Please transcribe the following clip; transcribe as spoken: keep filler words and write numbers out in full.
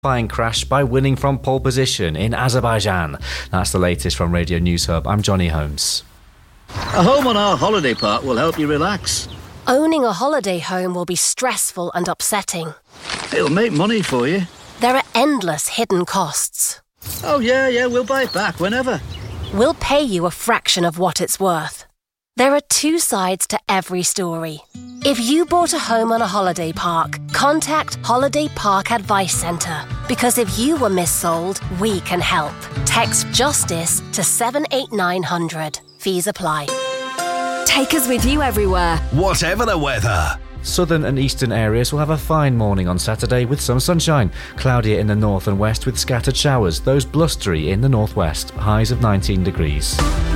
qualifying crash by winning from pole position in Azerbaijan. That's the latest from Radio News Hub. I'm Johnny Holmes. A home on our holiday park will help you relax. Owning a holiday home will be stressful and upsetting. It'll make money for you. There are endless hidden costs. Oh yeah, yeah, we'll buy it back whenever. We'll pay you a fraction of what it's worth. There are two sides to every story. If you bought a home on a holiday park, contact Holiday Park Advice Centre. Because if you were missold, we can help. Text JUSTICE to seven eight nine hundred. Fees apply. Take us with you everywhere, whatever the weather. Southern and eastern areas will have a fine morning on Saturday with some sunshine. Cloudier in the north and west with scattered showers. Those blustery in the northwest. Highs of nineteen degrees.